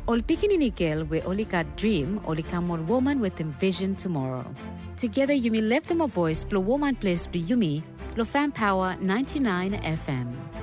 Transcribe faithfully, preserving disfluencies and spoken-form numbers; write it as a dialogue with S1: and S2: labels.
S1: Ol pikinini girl we only got dream, only come on woman with envision tomorrow. Together you may lift them a voice, blow woman place, be yumi, blow fan power ninety-nine F M.